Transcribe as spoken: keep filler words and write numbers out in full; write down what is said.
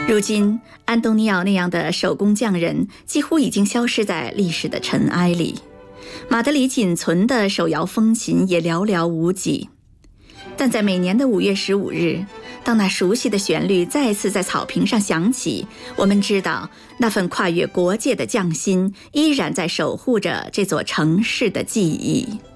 如今，安东尼奥那样的手工匠人几乎已经消失在历史的尘埃里，马德里仅存的手摇风琴也寥寥无几。但在每年的五月十五日，当那熟悉的旋律再次在草坪上响起，我们知道那份跨越国界的匠心依然在守护着这座城市的记忆。